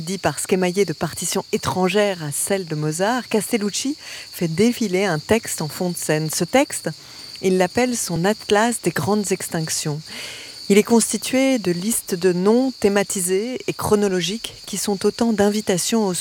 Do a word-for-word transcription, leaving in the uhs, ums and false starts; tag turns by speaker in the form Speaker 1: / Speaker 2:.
Speaker 1: Dit par schémaillé de partitions étrangères à celles de Mozart, Castellucci fait défiler un texte en fond de scène. Ce texte, il l'appelle son atlas des grandes extinctions. Il est constitué de listes de noms thématisés et chronologiques qui sont autant d'invitations au